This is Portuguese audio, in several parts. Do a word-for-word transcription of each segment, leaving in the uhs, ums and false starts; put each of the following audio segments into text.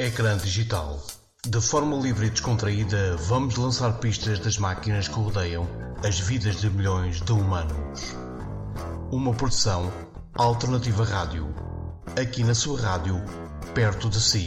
Ecrã digital. De forma livre e descontraída, vamos lançar pistas das máquinas que rodeiam as vidas de milhões de humanos. Uma produção Alternativa Rádio. Aqui na sua rádio, perto de si.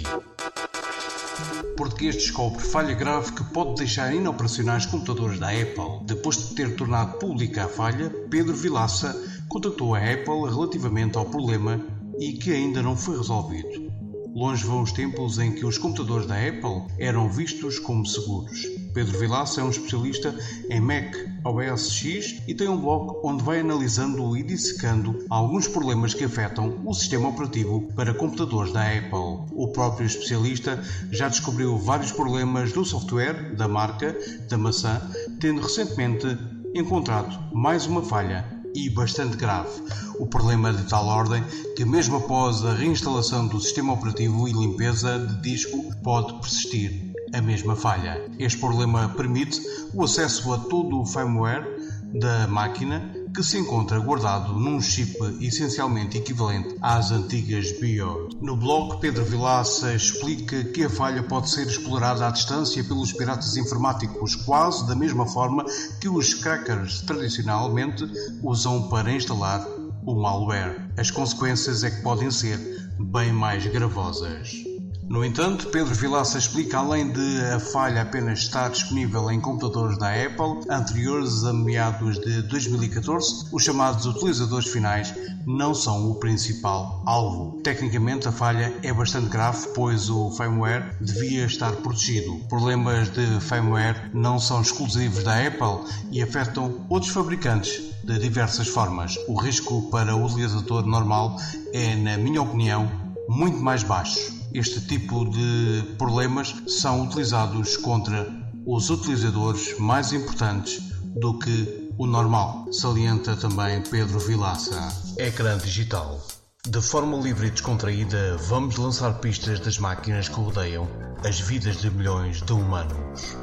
Português descobre falha grave que pode deixar inoperacionais computadores da Apple. Depois de ter tornado pública a falha, Pedro Vilaça contactou a Apple relativamente ao problema e que ainda não foi resolvido. Longe vão os tempos em que os computadores da Apple eram vistos como seguros. Pedro Vilaça é um especialista em Mac O S X e tem um blog onde vai analisando e dissecando alguns problemas que afetam o sistema operativo para computadores da Apple. O próprio especialista já descobriu vários problemas do software da marca da maçã, tendo recentemente encontrado mais uma falha e bastante grave. O problema é de tal ordem que mesmo após a reinstalação do sistema operativo e limpeza de disco pode persistir a mesma falha. Este problema permite o acesso a todo o firmware da máquina que se encontra guardado num chip essencialmente equivalente às antigas B I O S. No blog, Pedro Vilaça explica que a falha pode ser explorada à distância pelos piratas informáticos, quase da mesma forma que os crackers tradicionalmente usam para instalar o malware. As consequências é que podem ser bem mais gravosas. No entanto, Pedro Vilaça explica, além de a falha apenas estar disponível em computadores da Apple anteriores a meados de dois mil e catorze, os chamados utilizadores finais não são o principal alvo. Tecnicamente, a falha é bastante grave, pois o firmware devia estar protegido. Problemas de firmware não são exclusivos da Apple e afetam outros fabricantes de diversas formas. O risco para o utilizador normal é, na minha opinião, muito mais baixo. Este tipo de problemas são utilizados contra os utilizadores mais importantes do que o normal, salienta também Pedro Vilaça. Ecrã digital. De forma livre e descontraída, vamos lançar pistas das máquinas que rodeiam as vidas de milhões de humanos.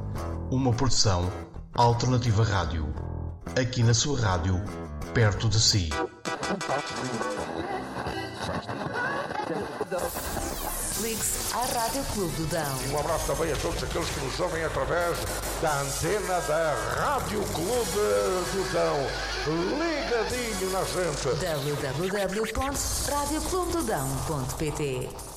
Uma produção Alternativa Rádio. Aqui na sua rádio, perto de si. Ligue-se à Rádio Clube do Dão. Um abraço também a todos aqueles que nos ouvem através da antena da Rádio Clube do Dão. Ligadinho na gente. w w w ponto radio clube do dão ponto p t